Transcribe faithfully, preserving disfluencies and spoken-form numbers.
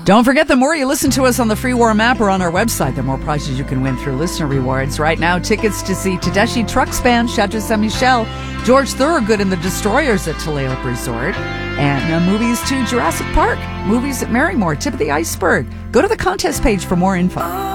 Don't forget, the more you listen to us on the Free Warm app or on our website, the more prizes you can win through listener rewards. Right now, tickets to see Tedeschi Trucks Band, Chateau Saint Michel, George Thorogood and the Destroyers at Tulalip Resort, and uh, movies to Jurassic Park, movies at Marymore, Tip of the Iceberg. Go to the contest page for more info.